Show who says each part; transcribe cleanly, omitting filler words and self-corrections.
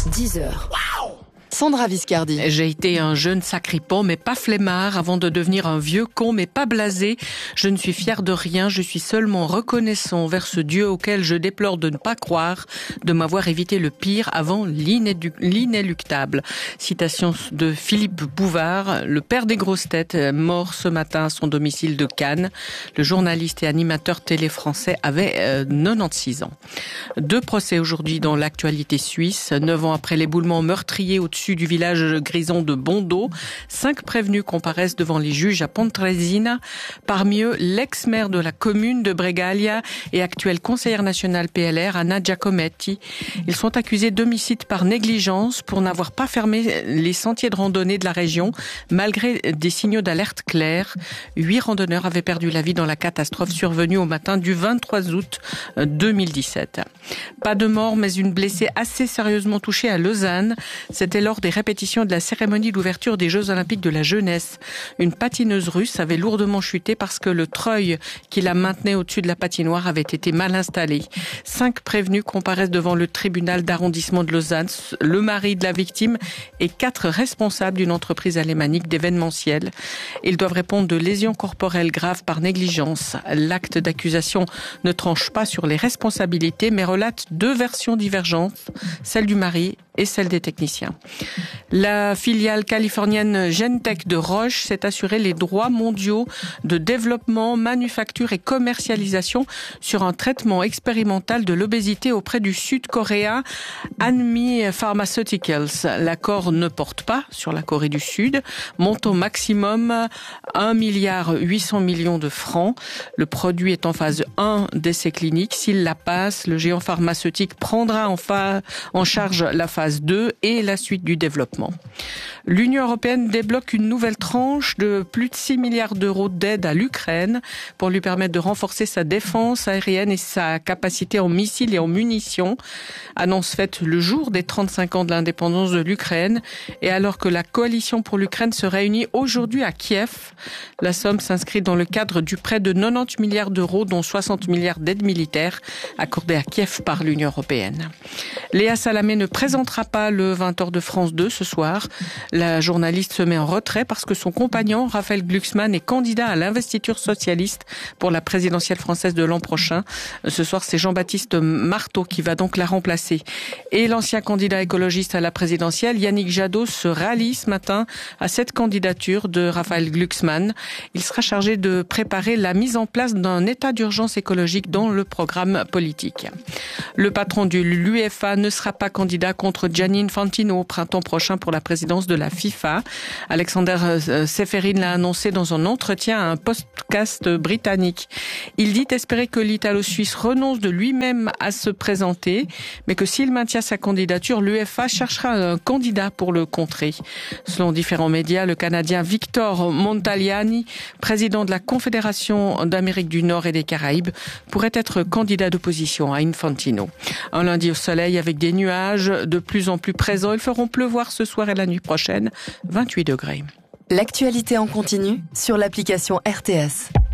Speaker 1: 10h. Sandra Viscardi.
Speaker 2: J'ai été un jeune sacripant, mais pas flemmard, avant de devenir un vieux con, mais pas blasé. Je ne suis fier de rien, je suis seulement reconnaissant envers ce Dieu auquel je déplore de ne pas croire, de m'avoir évité le pire avant l'inéluctable. Citation de Philippe Bouvard, le père des grosses têtes, mort ce matin à son domicile de Cannes. Le journaliste et animateur télé français avait 96 ans. 2 procès aujourd'hui dans l'actualité suisse, 9 ans après l'éboulement meurtrier au-dessus du village grison de Bondo. 5 prévenus comparaissent devant les juges à Pontresina. Parmi eux, l'ex-maire de la commune de Bregaglia et actuelle conseillère nationale PLR, Anna Giacometti. Ils sont accusés d'homicide par négligence pour n'avoir pas fermé les sentiers de randonnée de la région, malgré des signaux d'alerte clairs. 8 randonneurs avaient perdu la vie dans la catastrophe survenue au matin du 23 août 2017. Pas de mort, mais une blessée assez sérieusement touchée à Lausanne. C'était lors des répétitions de la cérémonie d'ouverture des Jeux Olympiques de la jeunesse. Une patineuse russe avait lourdement chuté parce que le treuil qui la maintenait au-dessus de la patinoire avait été mal installé. 5 prévenus comparaissent devant le tribunal d'arrondissement de Lausanne, le mari de la victime et 4 responsables d'une entreprise alémanique d'événementiel. Ils doivent répondre de lésions corporelles graves par négligence. L'acte d'accusation ne tranche pas sur les responsabilités, mais relate 2 versions divergentes, celle du mari et celle des techniciens. La filiale californienne Gentech de Roche s'est assurée les droits mondiaux de développement, manufacture et commercialisation sur un traitement expérimental de l'obésité auprès du sud-coréen Anmi Pharmaceuticals. L'accord ne porte pas sur la Corée du Sud. Montant maximum 1,8 milliard de francs. Le produit est en phase 1 d'essais cliniques. S'il la passe, le géant pharmaceutique prendra en charge la phase 2 et la suite du développement. L'Union européenne débloque une nouvelle tranche de plus de 6 milliards d'euros d'aide à l'Ukraine pour lui permettre de renforcer sa défense aérienne et sa capacité en missiles et en munitions. Annonce faite le jour des 35 ans de l'indépendance de l'Ukraine et alors que la coalition pour l'Ukraine se réunit aujourd'hui à Kiev. La somme s'inscrit dans le cadre du prêt de 90 milliards d'euros, dont 60 milliards d'aides militaires accordées à Kiev par l'Union européenne. Léa Salamé ne présentera pas le 20h de France 2 ce soir. La journaliste se met en retrait parce que son compagnon, Raphaël Glucksmann, est candidat à l'investiture socialiste pour la présidentielle française de l'an prochain. Ce soir, c'est Jean-Baptiste Marteau qui va donc la remplacer. Et l'ancien candidat écologiste à la présidentielle, Yannick Jadot, se rallie ce matin à cette candidature de Raphaël Glucksmann. Il sera chargé de préparer la mise en place d'un état d'urgence écologique dans le programme politique. Le patron de l'UEFA ne sera pas candidat contre Gianni Infantino au printemps prochain pour la présidence de la FIFA. Alexander Seferin l'a annoncé dans un entretien à un podcast britannique. Il dit espérer que l'Italo-Suisse renonce de lui-même à se présenter, mais que s'il maintient sa candidature, l'UEFA cherchera un candidat pour le contrer. Selon différents médias, le Canadien Victor Montagliani, président de la Confédération d'Amérique du Nord et des Caraïbes, pourrait être candidat d'opposition à Infantino. Un lundi au soleil avec des nuages de plus en plus présents. Ils feront pleuvoir ce soir et la nuit prochaine, 28 degrés.
Speaker 1: L'actualité en continu sur l'application RTS.